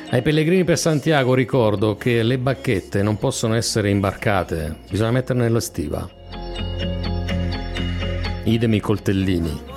Ai pellegrini per Santiago ricordo che le bacchette non possono essere imbarcate, bisogna metterle nella stiva. Idem i coltellini.